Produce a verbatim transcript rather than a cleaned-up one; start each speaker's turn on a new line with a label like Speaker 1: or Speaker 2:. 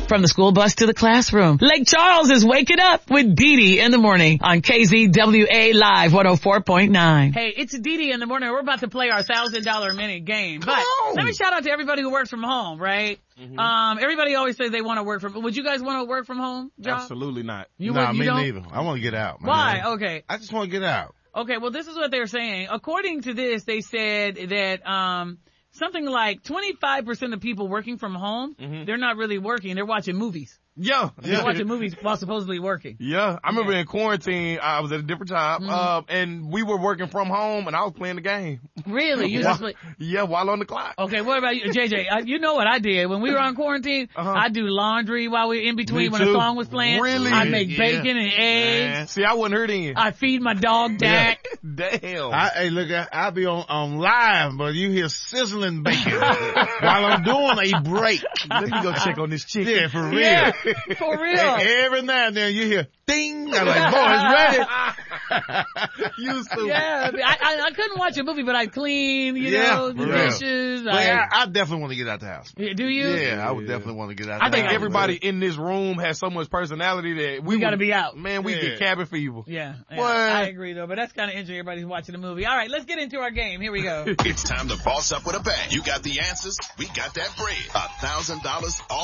Speaker 1: From the school bus to the classroom, Lake Charles is waking up with Dee Dee in the morning on K Z W A Live one oh four point nine. Hey, it's Dee Dee in the morning. We're about to play our thousand dollar a minute game. But let me shout out to everybody who works from home, right? Mm-hmm. Um, everybody always says they want to work from, would you guys want to work from home, John?
Speaker 2: Absolutely not.
Speaker 3: You no, nah, me don't? neither. I want to get out. Man.
Speaker 1: Why? Okay.
Speaker 3: I just want to get out.
Speaker 1: Okay, well, this is what they're saying. According to this, they said that, um, something like twenty-five percent of people working from home, mm-hmm. they're not really working. They're watching movies.
Speaker 2: Yeah.
Speaker 1: They're watching movies while supposedly working.
Speaker 2: Yeah. I remember yeah. in quarantine, I was at a different job, mm-hmm. uh, and we were working from home, and I was playing the game.
Speaker 1: Really? You
Speaker 2: while,
Speaker 1: just play?
Speaker 2: Yeah, while on the clock.
Speaker 1: Okay, what about you, J J? Uh, you know what I did. When we were on quarantine, uh-huh. I do laundry while we were in between when a song was playing.
Speaker 2: Really?
Speaker 1: I make
Speaker 2: yeah.
Speaker 1: bacon and eggs.
Speaker 2: Man. See, I wasn't hurt in.
Speaker 1: I feed my dog Dak.
Speaker 2: Yeah. Damn.
Speaker 3: I, hey, look, I, I'll be on, on live, but you hear sizzling bacon while I'm doing a break.
Speaker 2: Let me go check on this chicken.
Speaker 3: Yeah, for real.
Speaker 1: Yeah, for real.
Speaker 3: Every now and then you hear ding. I'm like, boy, it's ready.
Speaker 2: Used to.
Speaker 1: Yeah, I, I, I couldn't watch a movie, but I'd clean, you
Speaker 3: yeah,
Speaker 1: know, the
Speaker 3: real.
Speaker 1: dishes.
Speaker 3: But I, I, I definitely want to get out the house.
Speaker 1: Do you?
Speaker 3: Yeah, I would yeah. definitely want to get out the
Speaker 2: I think
Speaker 3: house.
Speaker 2: everybody in this room has so much personality that we,
Speaker 1: we got to be out.
Speaker 2: Man, we
Speaker 3: yeah.
Speaker 2: get cabin fever.
Speaker 1: Yeah, yeah I agree though, but that's kind of interesting. Everybody's watching the movie. All right, let's get into our game. Here we go.
Speaker 4: It's time to boss up with a bang. You got the answers. We got that bread. A thousand dollars all